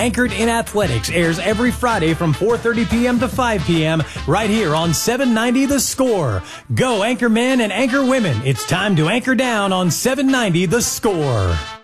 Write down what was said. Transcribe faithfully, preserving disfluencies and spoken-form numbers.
Anchored in Athletics airs every Friday from four thirty p.m. to five p.m. right here on seven ninety The Score. Go Anchor Men and Anchor Women. It's time to anchor down on seven ninety The Score.